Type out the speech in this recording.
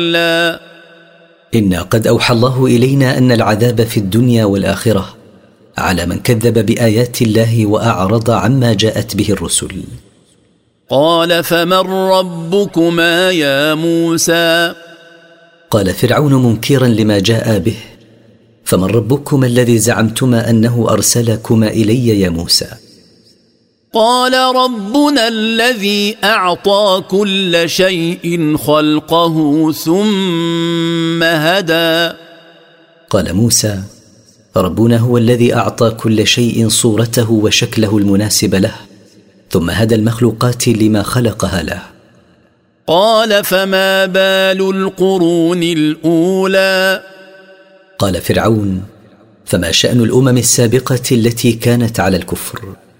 إنا قد أوحى الله إلينا أن العذاب في الدنيا والآخرة على من كذب بآيات الله وأعرض عما جاءت به الرسل. قال فمن ربكما يا موسى؟ قال فرعون منكرا لما جاء به: فمن ربكما الذي زعمتما أنه أرسلكما إلي يا موسى؟ قال ربنا الذي أعطى كل شيء خلقه ثم هدى. قال موسى: ربنا هو الذي أعطى كل شيء صورته وشكله المناسب له، ثم هدى المخلوقات لما خلقها له. قال فما بال القرون الأولى؟ قال فرعون: فما شأن الأمم السابقة التي كانت على الكفر؟